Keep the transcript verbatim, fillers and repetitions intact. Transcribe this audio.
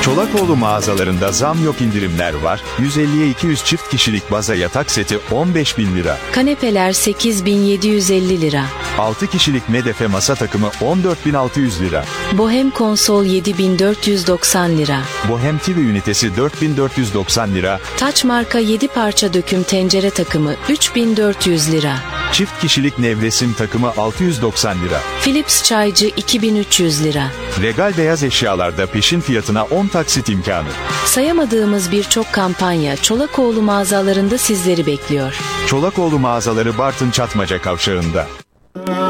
Çolakoğlu mağazalarında zam yok, indirimler var. yüz elliye iki yüz çift kişilik baza yatak seti on beş bin lira. Kanepeler sekiz bin yedi yüz elli lira. altı kişilik medefe masa takımı on dört bin altı yüz lira. Bohem konsol yedi bin dört yüz doksan lira. Bohem T V ünitesi dört bin dört yüz doksan lira. Taç marka yedi parça döküm tencere takımı üç bin dört yüz lira. Çift kişilik nevresim takımı altı yüz doksan lira. Philips çaycı iki bin üç yüz lira. Regal beyaz eşyalarda peşin fiyatına on taksit imkanı. Sayamadığımız birçok kampanya Çolakoğlu mağazalarında sizleri bekliyor. Çolakoğlu mağazaları Bartın Çatmaca Kavşağı'nda.